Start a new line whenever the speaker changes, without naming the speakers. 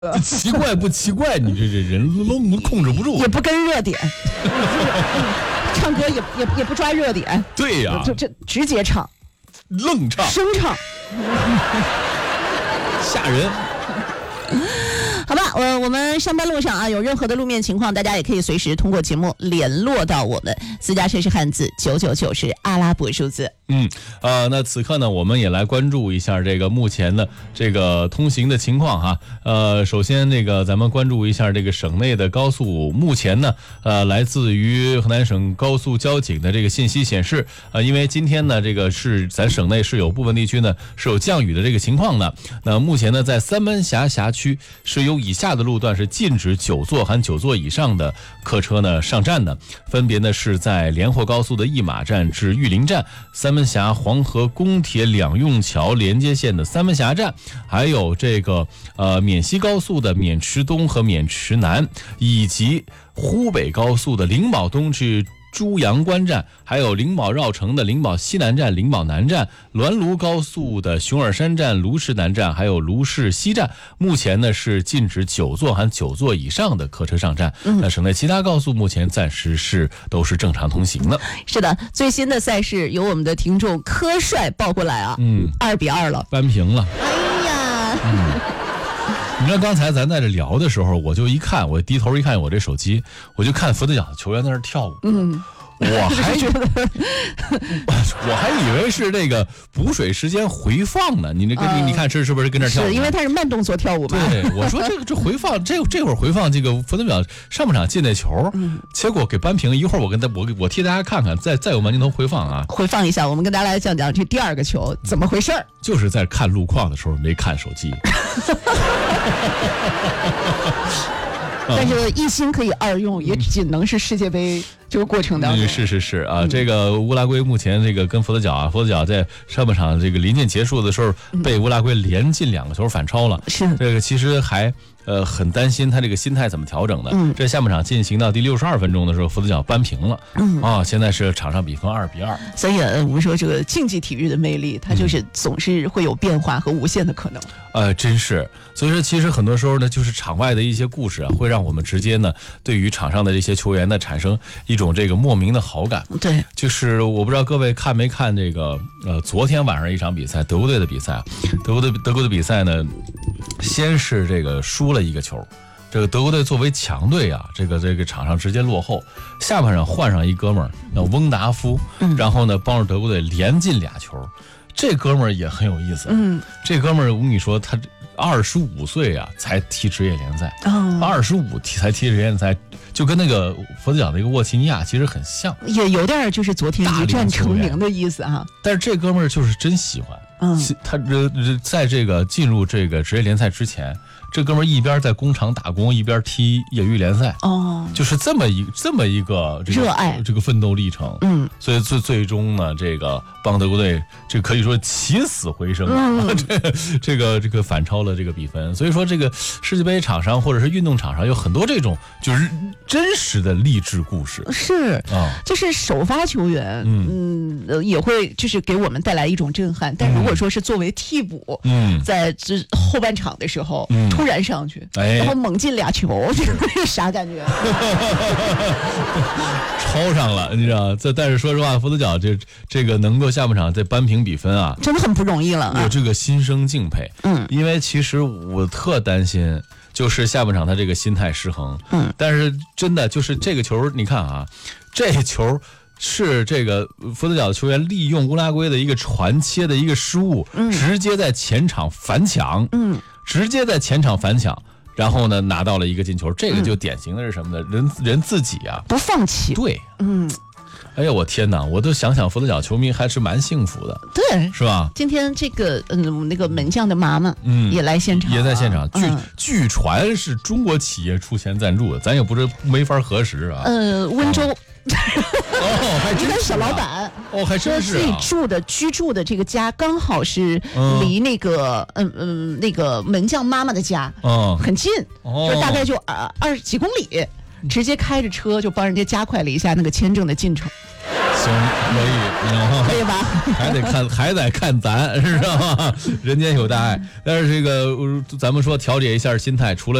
奇怪不奇怪？你这人都控制不住，
也不跟热点，唱歌也不抓热点。
对呀，
这直接唱，
愣唱，
生唱，
吓人。
好吧，我们上班路上啊，有任何的路面情况，大家也可以随时通过节目联络到我们。私家车是汉字，999是阿拉伯数字。
那此刻呢，我们也来关注一下这个目前的这个通行的情况哈。首先这个咱们关注一下这个省内的高速，目前呢，来自于河南省高速交警的这个信息显示，因为今天呢，这个是咱省内是有部分地区呢是有降雨的这个情况的。那目前呢，在三门峡辖区是有以下的路段是禁止9座含9座以上的客车呢上站的，分别呢是在连霍高速的一马站至玉林站、三门峡黄河公铁两用桥连接线的三门峡站，还有这个缅西高速的渑池东和渑池南，以及湖北高速的灵宝东至朱阳关站，还有灵宝绕城的灵宝西南站、灵宝南站，滦卢高速的熊耳山站、卢市南站，还有卢市西站，目前呢是禁止9座含9座以上的客车上站。那省内其他高速目前暂时都是正常通行的。
是的，最新的赛事由我们的听众柯帅报过来啊，2-2了，
扳平了。
哎呀，
你知道刚才咱在这聊的时候，我就一看，我低头一看我这手机，我就看佛得角的球员在那跳舞。我还以为是这个补水时间回放呢。你看是不是跟这跳舞？
是因为他是慢动作跳舞嘛？
对，我说这回放，这会儿回放这个佛得角上半场进那球，结果给扳平。一会儿我替大家看看，再有慢镜头回放啊，
回放一下，我们跟大家来讲讲这第2个球怎么回事儿。
就是在看路况的时候没看手机。
但是一心可以2用，也仅能是世界杯这个过程当中。
是啊，这个乌拉圭目前这个跟佛得角在上半场这个临近结束的时候，被乌拉圭连进2个球反超了。
是
这个其实还很担心他这个心态怎么调整的。这下半场进行到第62分钟的时候，佛得角扳平了。现在是场上比分2-2。
所以我们说这个竞技体育的魅力，它就是总是会有变化和无限的可能。
真是。所以说，其实很多时候呢，就是场外的一些故事啊，会让我们直接呢，对于场上的这些球员呢，产生一种这个莫名的好感。
对，
就是我不知道各位看没看这个昨天晚上一场比赛，德国队的比赛。德国的比赛呢，先是这个输了1个球。这个德国队作为强队啊，这个场上直接落后，下半场换上一哥们儿叫翁达夫，然后呢帮助德国队连进2球。这哥们儿也很有意思。这哥们儿我跟你说，他25岁啊才踢职业联赛，25才踢职业联赛，就跟那个佛得角的一个沃奇尼亚其实很像，
也有点就是昨天一战成名的意思啊。
但是这哥们儿就是真喜欢。他在这个进入这个职业联赛之前，这哥们儿一边在工厂打工，一边踢业余联赛。就是这么一个
热爱，
这个奋斗历程。所以最终呢，这个帮德国队这可以说起死回生。这个反超了这个比分。所以说这个世界杯场上或者是运动场上有很多这种就是真实的励志故事。
是就是首发球员也会就是给我们带来一种震撼。但如果说是作为替补，在这后半场的时候突然上去，然后猛进2球，这是啥感觉？
超上了，你知道？但是说实话，佛得角这个能够下半场再扳平比分啊，
真的很不容易了。
我这个心生敬佩。因为其实我特担心，就是下半场他这个心态失衡。但是真的就是这个球，你看啊，这球是这个佛得角的球员利用乌拉圭的一个传切的一个失误，直接在前场反抢，然后呢拿到了一个进球。这个就典型的是什么呢？人自己啊
不放弃。
对，哎呀，我天哪！我都想佛得角球迷还是蛮幸福的，
对，
是吧？
今天这个那个门将的妈妈也来现场，
也在现场。据传是中国企业出钱赞助的，咱也不知没法核实啊。
温州。
还真是
小老板
还真是
自己居住的这个家刚好是离那个那个门将妈妈的家很近，就大概就20几公里，直接开着车就帮人家加快了一下那个签证的进程。
行，
可以吧？
还得看咱，是吧？人间有大爱，但是这个咱们说调节一下心态，除了